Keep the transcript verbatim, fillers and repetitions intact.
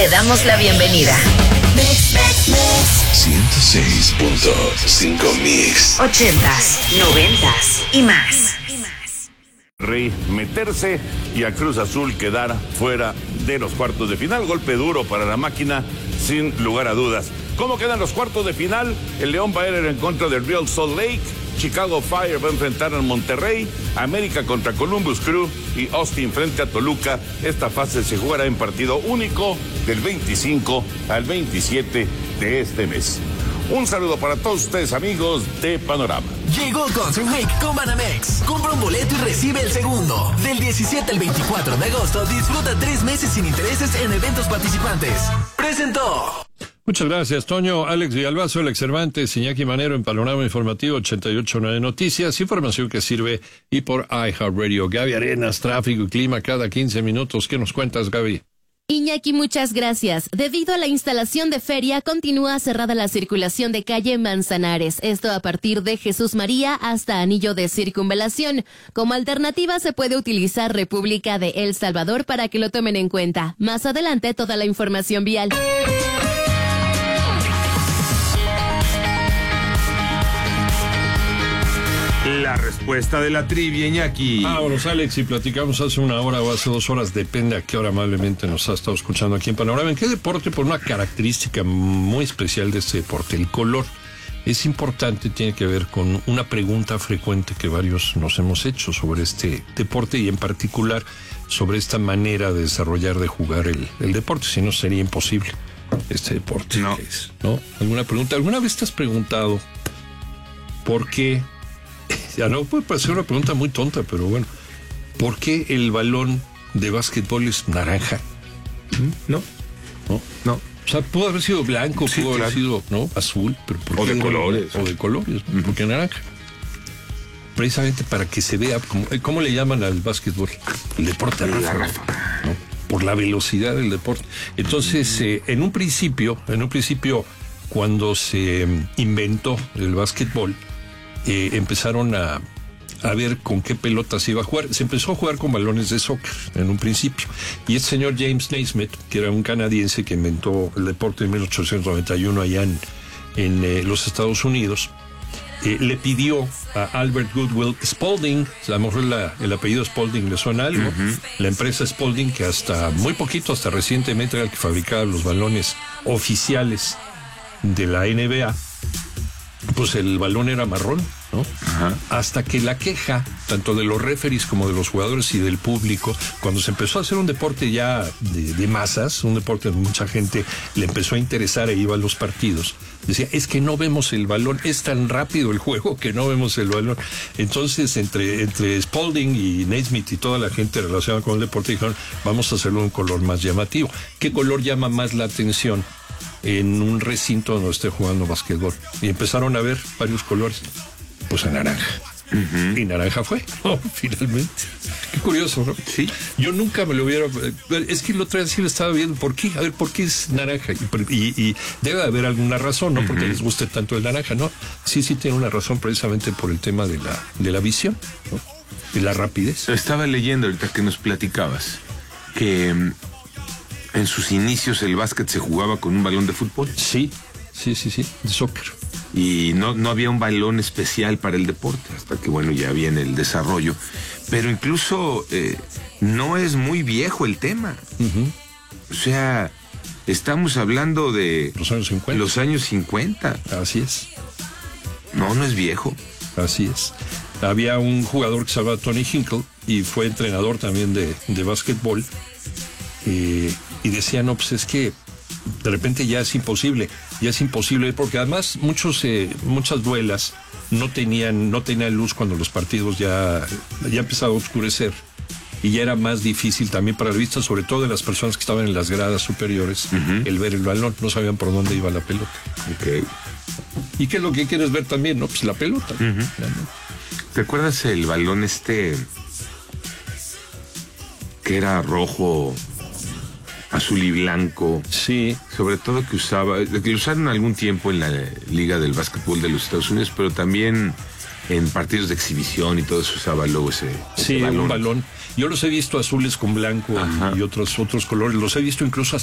Te damos la bienvenida. ciento seis punto cinco Mix. Ochentas, noventas y más. Rey meterse y a Cruz Azul quedar fuera de los cuartos de final. Golpe duro para la máquina, sin lugar a dudas. ¿Cómo quedan los cuartos de final? El León va a ir en contra del Real Salt Lake. Chicago Fire va a enfrentar al Monterrey. América contra Columbus Crew y Austin frente a Toluca. Esta fase se jugará en partido único del veinticinco al veintisiete de este mes. Un saludo para todos ustedes, amigos de Panorama. Llegó Concert Week con Banamex. Compra un boleto y recibe el segundo. Del diecisiete al veinticuatro de agosto, disfruta tres meses sin intereses en eventos participantes. Presentó. Muchas gracias, Toño. Alex Villalbazo, Alex Cervantes, Iñaki Manero en Panorama Informativo ochenta y ocho punto nueve Noticias, información que sirve y por iHeartRadio. Gaby Arenas, tráfico y clima cada quince minutos. ¿Qué nos cuentas, Gaby? Iñaki, muchas gracias. Debido a la instalación de feria, continúa cerrada la circulación de calle Manzanares. Esto a partir de Jesús María hasta Anillo de Circunvalación. Como alternativa se puede utilizar República de El Salvador para que lo tomen en cuenta. Más adelante toda la información vial. La respuesta de la trivia, Iñaki. Vámonos, Alex, y platicamos hace una hora o hace dos horas, depende a qué hora amablemente nos ha estado escuchando aquí en Panorama. ¿En qué deporte? Por una característica muy especial de este deporte, el color. Es importante, tiene que ver con una pregunta frecuente que varios nos hemos hecho sobre este deporte y en particular sobre esta manera de desarrollar, de jugar el, el deporte, si no sería imposible este deporte. No. Es, ¿no? ¿Alguna pregunta? ¿Alguna vez te has preguntado por qué? Ya no puede parecer una pregunta muy tonta, pero bueno, ¿por qué el balón de básquetbol es naranja? No, no, no. O sea, pudo haber sido blanco, sí, pudo claro. haber sido, ¿no? Azul, pero ¿por o qué de no? colores, o de colores, uh-huh. ¿Por qué naranja? Precisamente para que se vea, ¿cómo, cómo le llaman al básquetbol? El deporte ráfaga, ¿no? Por la velocidad del deporte. Entonces, eh, en un principio, en un principio, cuando se inventó el básquetbol, Eh, empezaron a, a ver con qué pelota se iba a jugar. Se empezó a jugar con balones de soccer en un principio. Y el señor James Naismith, que era un canadiense que inventó el deporte en mil ochocientos noventa y uno allá en, en eh, los Estados Unidos, eh, le pidió a Albert Goodwill Spalding, a lo mejor la, el apellido Spalding le suena algo, uh-huh. La empresa Spalding, que hasta muy poquito, hasta recientemente era el que fabricaba los balones oficiales de la N B A, pues el balón era marrón, ¿no? Ajá. Hasta que la queja, tanto de los referees como de los jugadores y del público, cuando se empezó a hacer un deporte ya de, de masas, un deporte donde mucha gente le empezó a interesar e iba a los partidos, decía, es que no vemos el balón, es tan rápido el juego que no vemos el balón. Entonces, entre, entre Spalding y Naismith y toda la gente relacionada con el deporte, dijeron, vamos a hacerlo un color más llamativo. ¿Qué color llama más la atención en un recinto donde esté jugando basquetbol? Y empezaron a ver varios colores. Pues a naranja. Uh-huh. Y naranja fue, oh, finalmente. Qué curioso, ¿no? Sí. Yo nunca me lo hubiera... Es que el otro día sí lo estaba viendo. ¿Por qué? A ver, ¿por qué es naranja? Y, y, y debe haber alguna razón, ¿no? Uh-huh. Porque les guste tanto el naranja, ¿no? Sí, sí tiene una razón precisamente por el tema de la, de la visión, ¿no? Y la rapidez. Estaba leyendo ahorita que nos platicabas que en sus inicios el básquet se jugaba con un balón de fútbol. Sí, sí, sí, sí, de soccer. Y no, no había un balón especial para el deporte, hasta que, bueno, ya viene el desarrollo. Pero incluso eh, no es muy viejo el tema. Uh-huh. O sea, estamos hablando de... Los años cincuenta. Los años cincuenta. Así es. No, no es viejo. Así es. Había un jugador que se llamaba Tony Hinkle y fue entrenador también de, de básquetbol. Eh, y decía, no, pues es que de repente ya es imposible, ya es imposible, porque además muchos, eh, muchas duelas no tenían, no tenían luz cuando los partidos ya, ya empezaba a oscurecer. Y ya era más difícil también para la vista, sobre todo de las personas que estaban en las gradas superiores, uh-huh. el ver el balón, no sabían por dónde iba la pelota. Okay. ¿Y qué es lo que quieres ver también? No, pues la pelota. Uh-huh. ¿Te acuerdas el balón este que era rojo, azul y blanco? Sí. Sobre todo que usaba, que lo usaron algún tiempo en la Liga del Básquetbol de los Estados Unidos, pero también en partidos de exhibición y todo eso usaba luego ese, ese sí, balón. un balón. Yo los he visto azules con blanco y, y otros otros colores. Los he visto incluso